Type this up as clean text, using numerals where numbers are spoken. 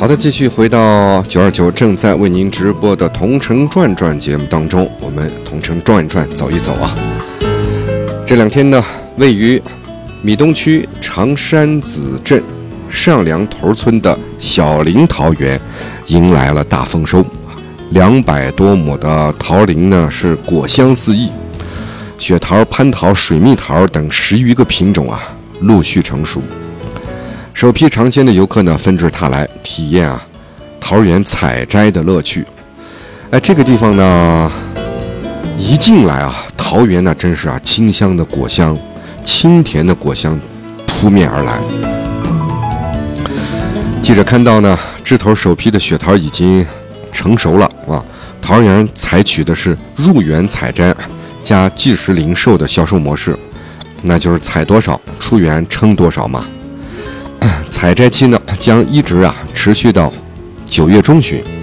好的，继续回到929正在为您直播的同城转转节目当中，我们同城转转走一走啊。这两天呢，位于米东区长山子镇上梁头村的小林桃园迎来了大丰收，200多亩的桃林呢是果香四溢，雪桃、蟠桃、水蜜桃等10余个品种啊陆续成熟。首批尝鲜的游客呢纷至沓来，体验桃园采摘的乐趣。这个地方呢一进来桃园呢真是清香的果香，清甜的果香扑面而来。记者看到呢，枝头首批的雪桃已经成熟了桃园采取的是入园采摘加即时零售的销售模式，那就是采多少出园称多少嘛。采摘期呢将一直持续到9月中旬。